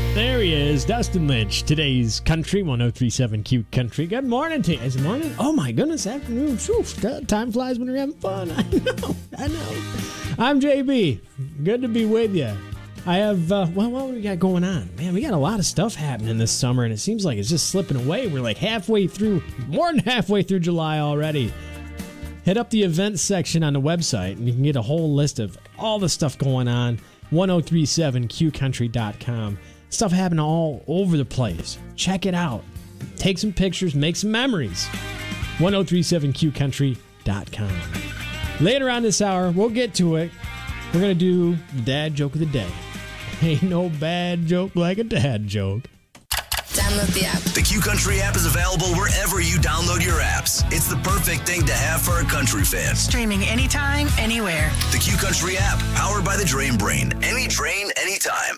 There he is, Dustin Lynch, today's Country 103.7 Q Country. Good morning to you. Is it morning? Oh my goodness, afternoon. Oof, time flies when you're having fun. I know. I'm JB. Good to be with you. I have, what do we got going on? Man, we got a lot of stuff happening this summer, and it seems like it's just slipping away. We're like more than halfway through July already. Hit up the events section on the website, and you can get a whole list of all the stuff going on. 1037qcountry.com. Stuff happening all over the place. Check it out. Take some pictures, make some memories. 1037qcountry.com. Later on this hour, we'll get to it. We're going to do the dad joke of the day. Ain't no bad joke like a dad joke. Download the app. The Q Country app is available wherever you download your apps. It's the perfect thing to have for a country fan. Streaming anytime, anywhere. The Q Country app, powered by the Drain Brain. Any drain, anytime.